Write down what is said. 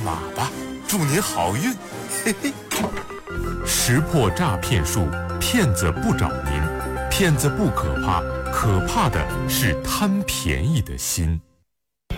码吧，祝您好运，嘿嘿。 识破诈骗术，骗子不找您，骗子不可怕，可怕的是贪便宜的心。